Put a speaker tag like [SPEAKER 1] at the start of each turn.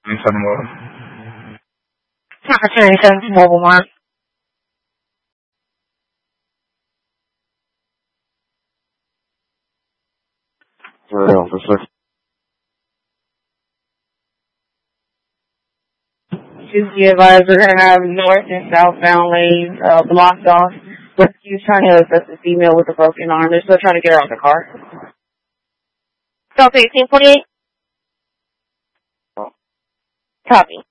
[SPEAKER 1] Opportunity 7 Mobile Mart.
[SPEAKER 2] Officer.
[SPEAKER 1] Just be advised, we're going to have north and southbound lanes blocked off. But he's trying to assist the female with a broken arm. They're still trying to get her out of the car. South 1848. Copy.